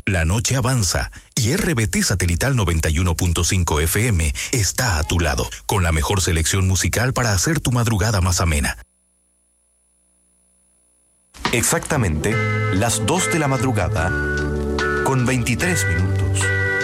La noche avanza y RBT Satelital 91.5 FM está a tu lado, con la mejor selección musical para hacer tu madrugada más amena. Exactamente las 2 de la madrugada, con 23 minutos.